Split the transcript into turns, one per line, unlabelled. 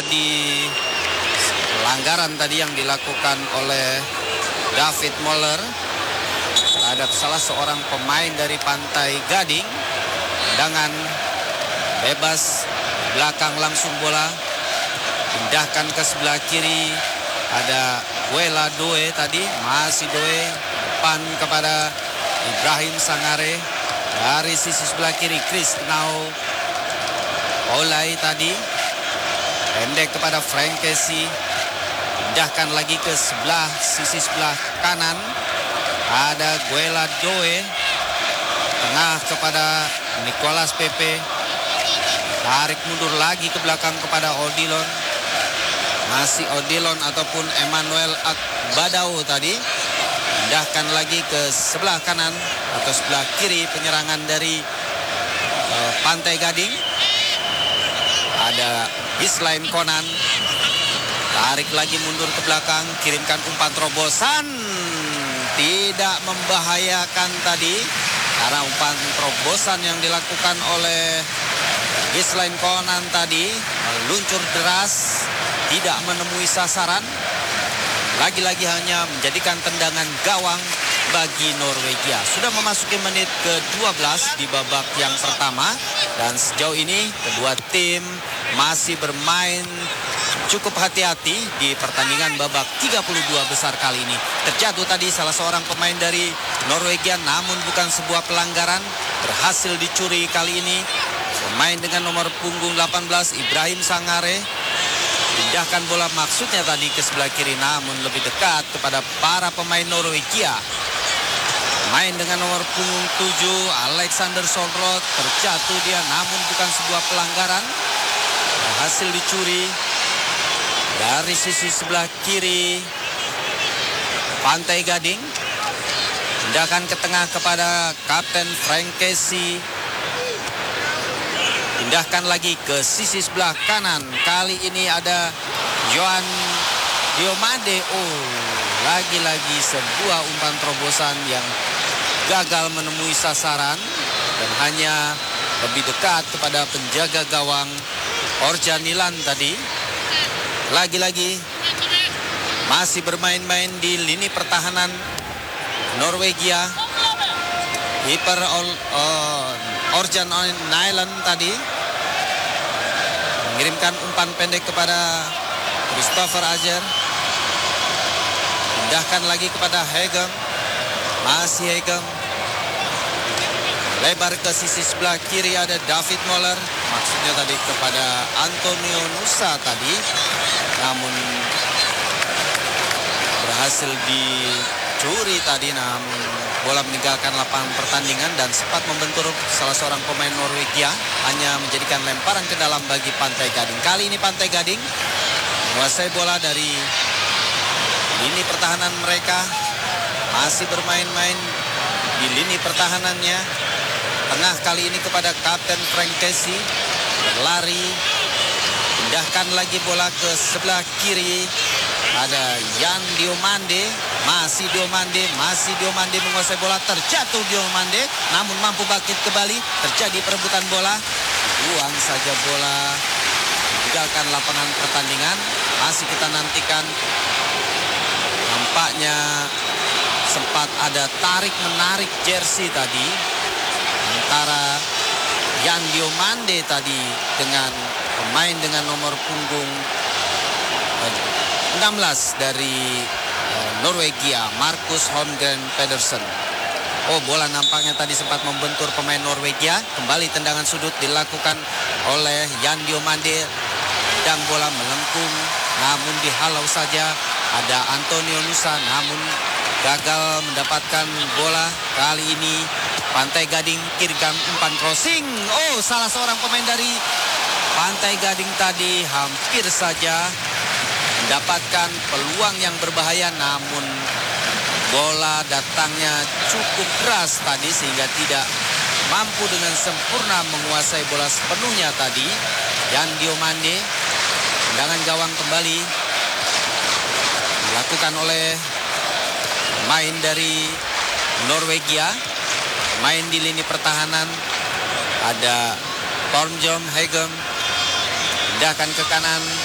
terjadi pelanggaran tadi yang dilakukan oleh David Moller terhadap salah seorang pemain dari Pantai Gading. Tendangan bebas belakang, langsung bola pindahkan ke sebelah kiri. Ada Guela Doe tadi, masih Doe, depan kepada Ibrahim Sangare. Dari sisi sebelah kiri Chris Nau Olay tadi, pendek kepada Frank Casey. Pindahkan lagi ke sisi sebelah kanan. Ada Guela Doe, tengah kepada Nicolas Pepe. Tarik mundur lagi ke belakang kepada Odilon. Masih Odilon ataupun Emmanuel Akbadau tadi. Pindahkan lagi ke sebelah kanan atau sebelah kiri penyerangan dari Pantai Gading. Ada Islaim Konan. Tarik lagi mundur ke belakang, kirimkan umpan terobosan. Tidak membahayakan tadi karena umpan terobosan yang dilakukan oleh Islaim Konan tadi meluncur deras, tidak menemui sasaran. Lagi-lagi hanya menjadikan tendangan gawang bagi Norwegia. Sudah memasuki menit ke-12 di babak yang pertama. Dan sejauh ini kedua tim masih bermain cukup hati-hati di pertandingan babak 32 besar kali ini. Terjatuh tadi salah seorang pemain dari Norwegia, namun bukan sebuah pelanggaran. Berhasil dicuri kali ini pemain dengan nomor punggung 18 Ibrahim Sangare. Pindahkan bola maksudnya tadi ke sebelah kiri, namun lebih dekat kepada para pemain Norwegia. Pemain dengan nomor punggung 7 Alexander Solrod, terjatuh dia namun bukan sebuah pelanggaran. Berhasil dicuri dari sisi sebelah kiri Pantai Gading. Pindahkan ke tengah kepada Kapten Frank Casey. Pindahkan lagi ke sisi sebelah kanan. Kali ini ada Johan Diomande. Lagi-lagi sebuah umpan terobosan yang gagal menemui sasaran dan hanya lebih dekat kepada penjaga gawang Orjanilan tadi. Lagi-lagi masih bermain-main di lini pertahanan Norwegia. Kiper Orjan Nyland tadi mengirimkan umpan pendek kepada Christopher Ajer. Pindahkan lagi kepada Hegem. Masih Hegem. Lebar ke sisi sebelah kiri ada David Moller. Maksudnya tadi kepada Antonio Nusa tadi. Namun berhasil dicuri tadi, namun bola meninggalkan lapangan pertandingan dan sempat membentur salah seorang pemain Norwegia. Hanya menjadikan lemparan ke dalam bagi Pantai Gading. Kali ini Pantai Gading menguasai bola dari lini pertahanan mereka. Masih bermain-main di lini pertahanannya. Tengah kali ini kepada Kapten Frank Casey. Berlari. Pindahkan lagi bola ke sebelah kiri. Ada Jan Diomande. Masih Diomande menguasai bola. Terjatuh Diomande, namun mampu bangkit kembali. Terjadi perebutan bola. Buang saja bola. Meninggalkan lapangan pertandingan. Masih kita nantikan. Nampaknya sempat ada tarik-menarik jersey tadi antara Jan Diomande tadi dengan pemain dengan nomor punggung 16 dari Norwegia, Markus Holmgren Pedersen. Bola nampaknya tadi sempat membentur pemain Norwegia. Kembali tendangan sudut dilakukan oleh Jan Diomande. Dan bola melengkung, namun dihalau saja. Ada Antonio Nusa, namun gagal mendapatkan bola. Kali ini Pantai Gading kirimkan umpan crossing. Salah seorang pemain dari Pantai Gading tadi hampir saja mendapatkan peluang yang berbahaya, namun bola datangnya cukup keras tadi sehingga tidak mampu dengan sempurna menguasai bola sepenuhnya tadi. Jan Diomande, tendangan gawang kembali dilakukan oleh pemain dari Norwegia. Main di lini pertahanan ada Tornjom Hegem. Pindahkan ke kanan